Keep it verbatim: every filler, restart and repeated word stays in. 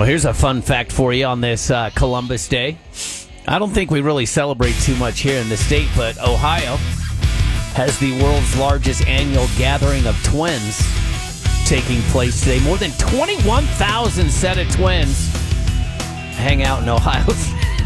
Well, here's a fun fact for you on this uh, Columbus Day. I don't think we really celebrate too much here in the state, but Ohio has the world's largest annual gathering of twins taking place today. More than twenty-one thousand set of twins hang out in Ohio